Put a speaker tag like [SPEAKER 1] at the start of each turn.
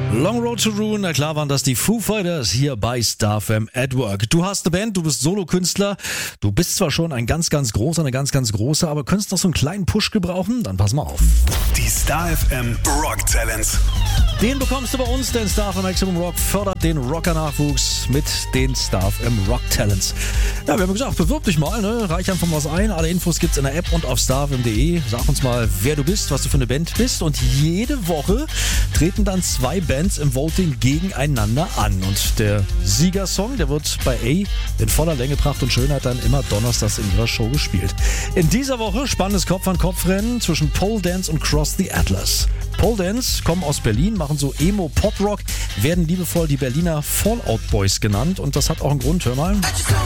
[SPEAKER 1] Long Road to Ruin, na klar waren das die Foo Fighters hier bei Star FM at Work. Du hast eine Band, du bist Solokünstler, du bist zwar schon ein ganz, ganz großer, eine ganz, ganz große, aber könntest noch so einen kleinen Push gebrauchen? Dann pass mal auf.
[SPEAKER 2] Die Star FM Rock Talents.
[SPEAKER 1] Den bekommst du bei uns, denn Star FM Maximum Rock fördert den Rocker-Nachwuchs mit den Star FM Rock Talents. Ja, wir haben gesagt, bewirb dich mal, ne? Reich einfach was ein. Alle Infos gibt's in der App und auf starfm.de. Sag uns mal, wer du bist, was du für eine Band bist. Und jede Woche treten dann 2 Bands im Voting gegeneinander an. Und der Siegersong, der wird bei A in voller Länge, Pracht und Schönheit dann immer donnerstags in ihrer Show gespielt. In dieser Woche spannendes Kopf-an-Kopf-Rennen zwischen Pole Dance und Cross the Atlas. Pole Dance kommen aus Berlin, machen so Emo-Pop-Rock, werden liebevoll die Berliner Fallout Boys genannt und das hat auch einen Grund, hör mal.